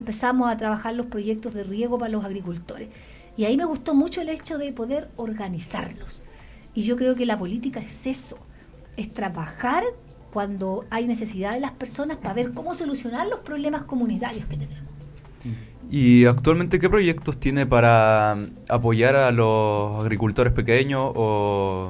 empezamos a trabajar los proyectos de riego para los agricultores. Y ahí me gustó mucho el hecho de poder organizarlos. Y yo creo que la política es eso, es trabajar cuando hay necesidad de las personas para ver cómo solucionar los problemas comunitarios que tenemos. ¿Y actualmente qué proyectos tiene para apoyar a los agricultores pequeños o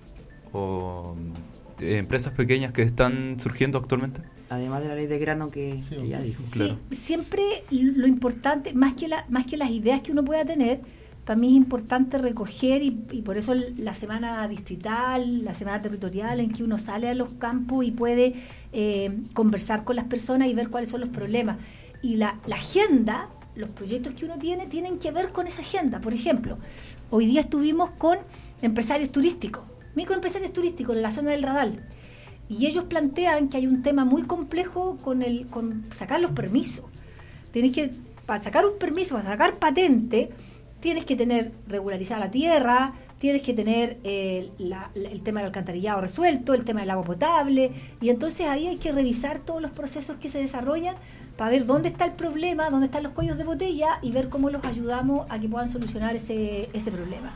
empresas pequeñas que están surgiendo actualmente? Además de la ley de grano que ya dijo. Sí, claro. Siempre lo importante, más que las ideas que uno pueda tener, para mí es importante recoger y por eso la semana distrital, la semana territorial, en que uno sale a los campos y puede conversar con las personas y ver cuáles son los problemas. Y la agenda, los proyectos que uno tienen que ver con esa agenda. Por ejemplo, hoy día estuvimos con empresarios turísticos, microempresarios turísticos en la zona del Radal. Y ellos plantean que hay un tema muy complejo con sacar los permisos. Para sacar un permiso, para sacar patente, tienes que tener regularizada la tierra, tienes que tener el tema del alcantarillado resuelto, el tema del agua potable, y entonces ahí hay que revisar todos los procesos que se desarrollan para ver dónde está el problema, dónde están los cuellos de botella y ver cómo los ayudamos a que puedan solucionar ese problema.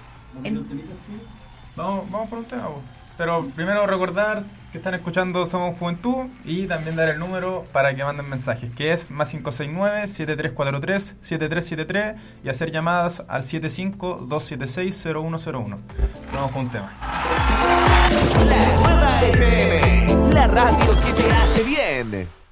Vamos por un tema, pero primero recordar que están escuchando Somos Juventud y también dar el número para que manden mensajes, que es +569-7343-7373 y hacer llamadas al 75-276-0101. Vamos con un tema. La Nueva FM, la radio que te hace bien.